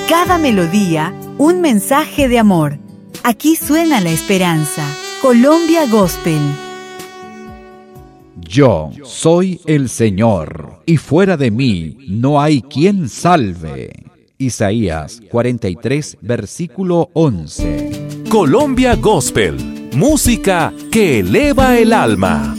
Cada melodía, un mensaje de amor. Aquí suena la esperanza. Colombia Gospel. Yo soy el Señor, y fuera de mí no hay quien salve. Isaías 43, versículo 11. Colombia Gospel, música que eleva el alma.